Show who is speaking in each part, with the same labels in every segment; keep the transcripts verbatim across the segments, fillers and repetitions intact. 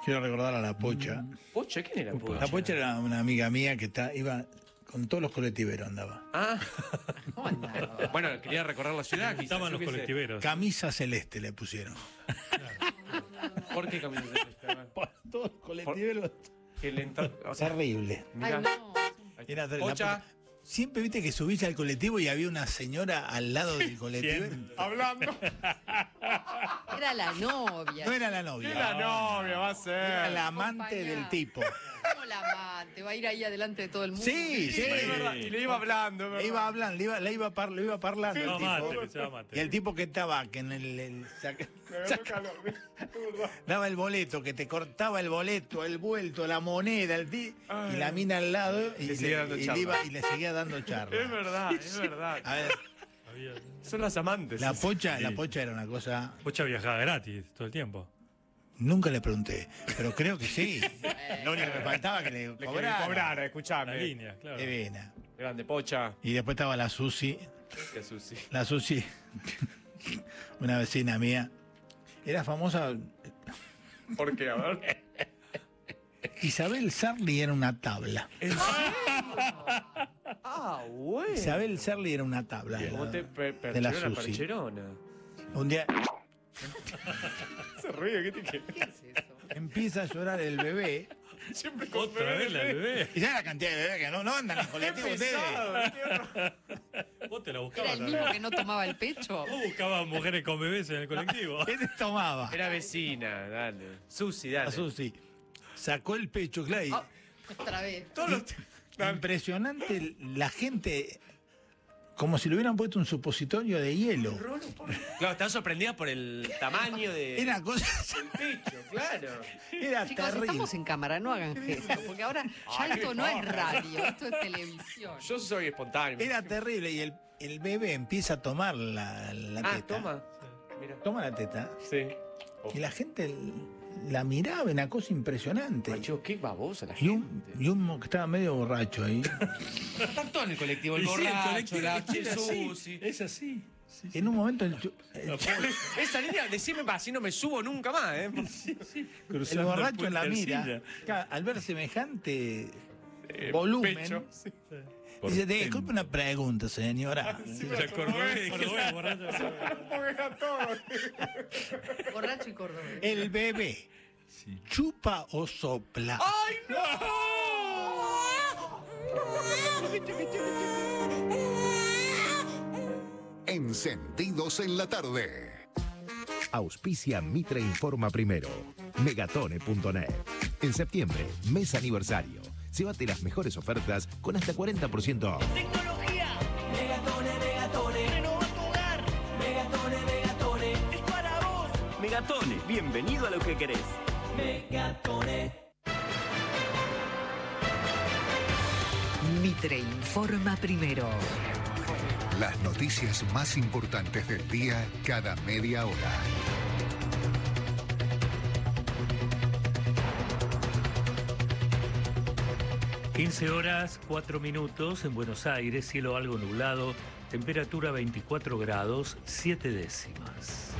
Speaker 1: Quiero recordar a la Pocha.
Speaker 2: ¿Pocha? ¿Quién era Pocha?
Speaker 1: La Pocha era una amiga mía que está, iba con todos los colectiveros, andaba.
Speaker 2: Ah. Bueno, quería recorrer la ciudad. Quizás,
Speaker 3: Estaban los colectiveros.
Speaker 1: Camisa celeste le pusieron.
Speaker 2: ¿Por qué camisa celeste?
Speaker 1: Por todos los colectiveros.
Speaker 2: Que le entra... o sea,
Speaker 1: terrible.
Speaker 2: mirá.
Speaker 4: Ay, no.
Speaker 1: Era la
Speaker 2: Pocha.
Speaker 1: Pocha. Siempre viste que subís al colectivo y había una señora al lado del colectivo.
Speaker 2: Hablando.
Speaker 4: Era la novia.
Speaker 1: No era la novia.
Speaker 2: ¿Qué la novia va a ser?
Speaker 1: Era la amante
Speaker 4: Acompañada.
Speaker 1: del tipo.
Speaker 4: ¿Cómo la amante? ¿Va a ir ahí adelante de todo el mundo?
Speaker 1: Sí, sí.
Speaker 2: Es verdad, y le iba hablando. es
Speaker 1: Le
Speaker 2: verdad.
Speaker 1: iba hablando, le iba, le iba, par, le iba parlando.
Speaker 3: No,
Speaker 1: el tipo.
Speaker 3: mate, le echaba mate.
Speaker 1: Y el tipo que estaba, que en el, el- saca-
Speaker 2: Me agarró
Speaker 1: saca-
Speaker 2: calor, es verdad.
Speaker 1: daba el boleto, que te cortaba el boleto, el vuelto, la moneda, el ti,
Speaker 2: Ay.
Speaker 1: y la mina al lado y
Speaker 2: Le
Speaker 1: le,
Speaker 2: seguía dando
Speaker 1: y
Speaker 2: charla.
Speaker 1: le iba- y le seguía dando
Speaker 2: Es
Speaker 1: charla.
Speaker 2: verdad, es verdad.
Speaker 1: A ver,
Speaker 3: Había-
Speaker 2: Son las amantes.
Speaker 1: la pocha, la
Speaker 3: Sí.
Speaker 1: pocha era una cosa.
Speaker 3: Pocha viajaba gratis todo el tiempo.
Speaker 1: Nunca le pregunté, pero creo que sí. Lo único que me faltaba que le
Speaker 2: Le
Speaker 1: cobrara.
Speaker 2: cobrara,
Speaker 3: La
Speaker 2: escuchame.
Speaker 3: línea, claro.
Speaker 1: Divina.
Speaker 2: Eran de Pocha.
Speaker 1: Y después estaba la Susi.
Speaker 2: Que Susi.
Speaker 1: La Susi, una vecina mía, era famosa.
Speaker 2: ¿Por qué? A ver.
Speaker 1: Isabel Sarli era una tabla.
Speaker 2: Ah, bueno.
Speaker 1: Isabel Sarli era una tabla. de
Speaker 2: ¿Cómo
Speaker 1: la-
Speaker 2: te per
Speaker 1: de la
Speaker 2: percherona,
Speaker 1: Susi.
Speaker 2: percherona?
Speaker 1: Un día
Speaker 2: Se ríe, ¿qué te qué?
Speaker 4: ¿Qué es eso?
Speaker 1: empieza a llorar el bebé.
Speaker 2: Siempre con
Speaker 3: Otra vez la bebé.
Speaker 1: Y ya la cantidad de bebés que no, no andan en colectivo ustedes.
Speaker 3: Vos te la
Speaker 4: ¿Era
Speaker 3: buscabas.
Speaker 4: el
Speaker 3: ¿no?
Speaker 4: mismo que no tomaba el pecho?
Speaker 3: Vos buscabas mujeres con bebés en el colectivo.
Speaker 1: ¿Qué te tomaba?
Speaker 2: Era vecina, dale. Susi, dale.
Speaker 1: La Susi. Sacó el pecho, claro. y-
Speaker 2: Ah.
Speaker 4: Otra vez.
Speaker 2: Todos los...
Speaker 1: Impresionante la gente, como si le hubieran puesto un supositorio de hielo.
Speaker 2: Claro, estaba sorprendida por el tamaño de...
Speaker 1: Era cosa.
Speaker 2: el pecho, claro.
Speaker 1: Era
Speaker 4: Chicos,
Speaker 1: terrible.
Speaker 4: estamos en cámara, no hagan gestos, porque ahora ya
Speaker 2: Ay,
Speaker 4: esto
Speaker 2: qué
Speaker 4: no es
Speaker 2: forra.
Speaker 4: radio, esto es televisión.
Speaker 2: Yo soy espontáneo.
Speaker 1: Era terrible. Y el, el bebé empieza a tomar la, la
Speaker 2: Ah,
Speaker 1: teta.
Speaker 2: toma. Mira.
Speaker 1: Toma la teta.
Speaker 2: Sí.
Speaker 1: Y la gente la miraba, una cosa impresionante.
Speaker 2: Ay, chico, qué babosa la
Speaker 1: Y
Speaker 2: gente.
Speaker 1: un, y un mo- que estaba medio borracho ahí.
Speaker 2: Están todos en el colectivo, el
Speaker 3: Y sí, el
Speaker 2: borracho,
Speaker 3: colectivo
Speaker 2: la
Speaker 3: es que es así,
Speaker 2: Susi.
Speaker 3: es así. Sí, sí.
Speaker 1: En un momento el, chu- el,
Speaker 2: Esa niña, decime para si no me subo nunca más, ¿eh?
Speaker 1: el
Speaker 3: Cruzando
Speaker 1: borracho
Speaker 3: el
Speaker 1: la
Speaker 3: puente
Speaker 1: mira.
Speaker 3: Ercilla.
Speaker 1: Claro, al ver semejante
Speaker 2: Eh,
Speaker 1: volumen,
Speaker 2: pecho, sí.
Speaker 1: dice, disculpe una pregunta, señora.
Speaker 3: Ya cordobés, cordobés, borracho.
Speaker 4: Borracho y cordobés.
Speaker 1: El bebé, ¿chupa o sopla?
Speaker 2: ¡Ay, no!
Speaker 5: Encendidos en la tarde.
Speaker 6: Auspicia Mitre Informa Primero. Megatone punto net. En septiembre, mes aniversario. Llévate las mejores ofertas con hasta cuarenta por ciento off.
Speaker 7: Tecnología. Megatone, Megatone. Renova tu hogar. Megatone, Megatone. Es para vos. Megatone, bienvenido a lo que querés. Megatone.
Speaker 8: Mitre Informa Primero.
Speaker 5: Las noticias más importantes del día cada media hora.
Speaker 3: quince horas, cuatro minutos en Buenos Aires, cielo algo nublado, temperatura veinticuatro grados, siete décimas.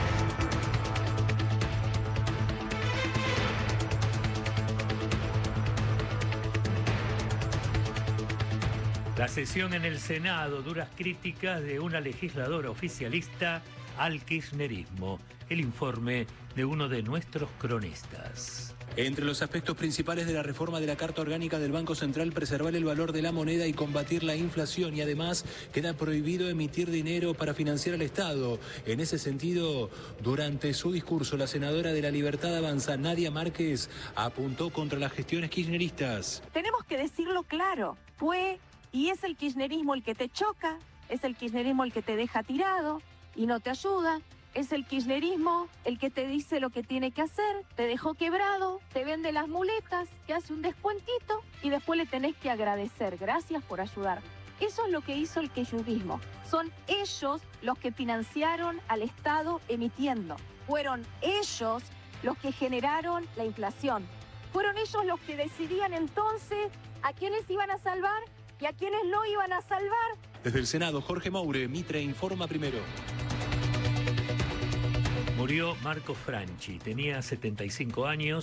Speaker 3: La sesión en el Senado, duras críticas de una legisladora oficialista al kirchnerismo. El informe de uno de nuestros cronistas.
Speaker 9: Entre los aspectos principales de la reforma de la Carta Orgánica del Banco Central, preservar el valor de la moneda y combatir la inflación, y además queda prohibido emitir dinero para financiar al Estado. En ese sentido, durante su discurso, la senadora de La Libertad Avanza, Nadia Márquez, apuntó contra las gestiones kirchneristas.
Speaker 10: Tenemos que decirlo claro, fue y es el kirchnerismo el que te choca, es el kirchnerismo el que te deja tirado y no te ayuda. Es el kirchnerismo el que te dice lo que tiene que hacer, te dejó quebrado, te vende las muletas, te hace un descuentito y después le tenés que agradecer. Gracias por ayudar. Eso es lo que hizo el kirchnerismo. Son ellos los que financiaron al Estado emitiendo. Fueron ellos los que generaron la inflación. Fueron ellos los que decidían entonces a quiénes iban a salvar y a quiénes no iban a salvar.
Speaker 9: Desde el Senado, Jorge Moure, Mitre Informa Primero.
Speaker 3: Murió Marco Franchi, tenía setenta y cinco años.